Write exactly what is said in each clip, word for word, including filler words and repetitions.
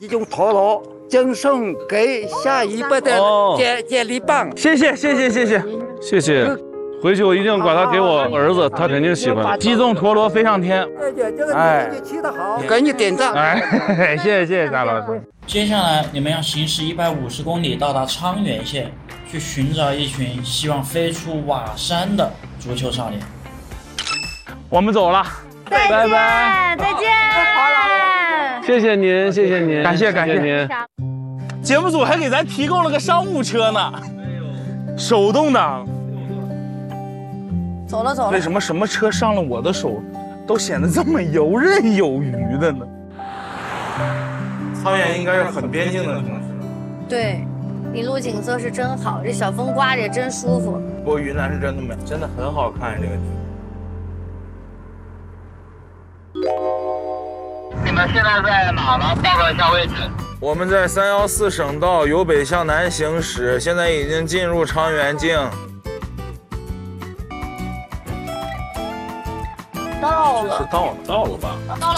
一种陀螺，赠送给下一辈的接接力棒。 谢谢谢谢谢谢谢谢，回去我一定把它给我儿子，他肯定喜欢。击中陀螺飞上天。 对对，这个你骑得好，给你点赞。 哎，谢谢谢谢张老师。 接下来你们要行驶一百五十公里到达昌原县，去寻找一群希望飞出瓦山的足球少年。 我们走了， 再见， 拜拜， 再见。 谢谢您，谢谢您，感谢感谢您。节目组还给咱提供了个商务车呢，手动挡。 走了走了。 为什么什么车上了我的手，都显得这么游刃有余的呢？ 苍原应该是很边境的城市。 对，一路景色是真好，这小风刮着也真舒服。 不过云南是真的美，真的很好看这个地方。 你们现在在哪呢？报告一下位置。 我们在三幺四省道由北向南行驶，现在已经进入昌原境。 到了， 是到了，到了吧？ 到了。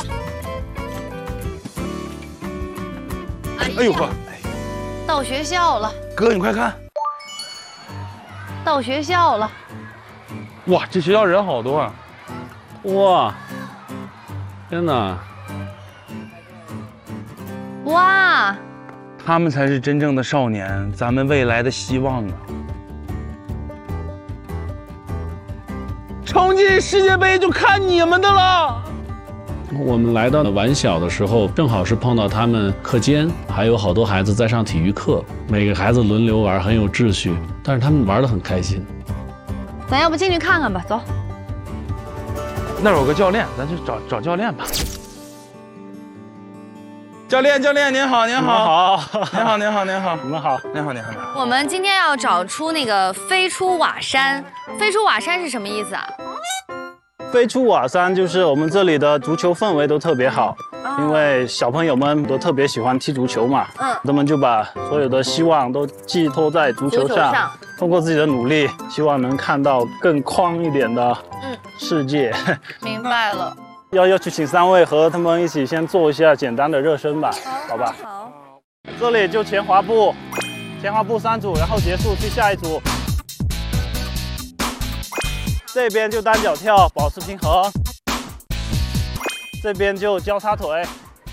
哎呦呵， 到学校了。 哥，你快看， 到学校了。 哇，这学校人好多啊！哇，天哪！ 哇， 他们才是真正的少年，咱们未来的希望啊！冲进世界杯就看你们的了。 我们来到晚小的时候，正好是碰到他们课间，还有好多孩子在上体育课，每个孩子轮流玩，很有秩序，但是他们玩得很开心。 咱要不进去看看吧，走。 那儿有个教练，咱去找找教练吧。教练，教练您好，您好，您好，您好，您好， 你们好， 您好，您好，您好。 我们今天要找出那个飞出瓦山，飞出瓦山是什么意思啊？ 飞出瓦山就是我们这里的足球氛围都特别好，哦、因为小朋友们都特别喜欢踢足球嘛，嗯，他们就把所有的希望都寄托在足球上，足球上通过自己的努力，希望能看到更宽一点的世界。嗯、 明白了。 要要去请三位和他们一起先做一下简单的热身吧，好吧？ 好。 这里就前滑步，前滑步三组，然后结束去下一组。这边就单脚跳，保持平衡。这边就交叉腿。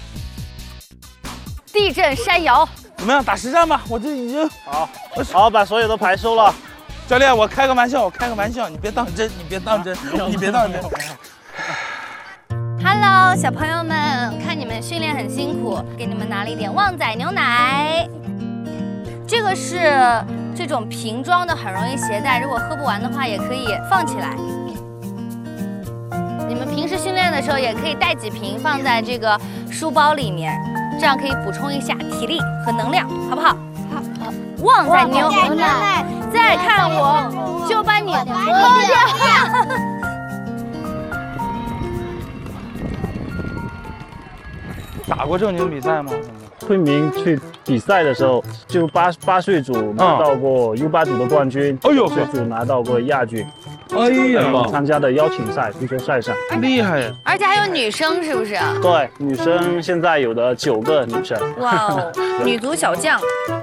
地震山摇。 怎么样？打实战吧，我这已经好，好把所有的牌收了。 教练，我开个玩笑，我开个玩笑，你别当真，你别当真，啊、你别当真。 Hello， 小朋友们，看你们训练很辛苦，给你们拿了一点旺仔牛奶。这个是这种瓶装的，很容易携带，如果喝不完的话，也可以放起来。你们平时训练的时候，也可以带几瓶放在这个书包里面，这样可以补充一下体力和能量，好不好？好。好。旺仔牛奶，再看我就把你喝掉。 打过正经比赛吗？ 昆明去比赛的时候，就八八岁组拿到过 U 八组的冠军，哎呦，岁组拿到过亚军。哎呀，参加的邀请赛足球赛上， 厉害呀！ 而且还有女生，是不是？ 对，女生现在有的九个女生。 哇哦，女足小将。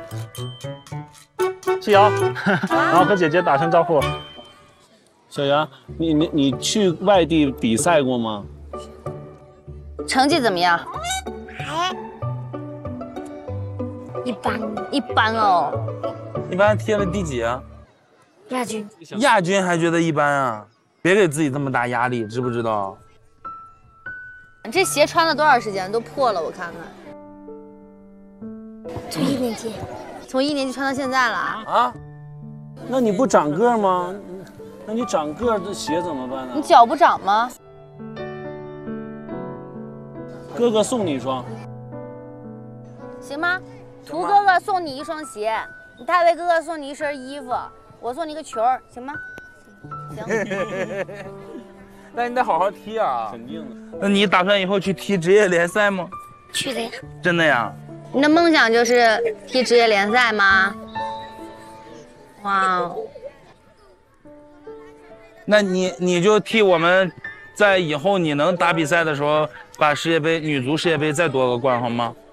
七瑶，然后和姐姐打声招呼。 小杨，你你你去外地比赛过吗？ 成绩怎么样？ 还一般， 一般哦。 一般踢了第几啊？ 亚军。 亚军还觉得一般啊？别给自己这么大压力，知不知道？ 这鞋穿了多少时间？都破了，我看看。 从一年级， 从一年级穿到现在了啊？ 啊？那你不长个吗？那你长个，这鞋怎么办呢？ 你脚不长吗？ 哥哥送你一双， 行吗？图哥哥送你一双鞋，大卫哥哥送你一身衣服，我送你个球，行吗？行。 那你得好好踢啊！ 肯定的。 那你打算以后去踢职业联赛吗？ 去的呀。 真的呀？ 你的梦想就是踢职业联赛吗？哇哦！ 那你你就替我们，在以后你能打比赛的时候，把世界杯女足世界杯再夺个冠好吗？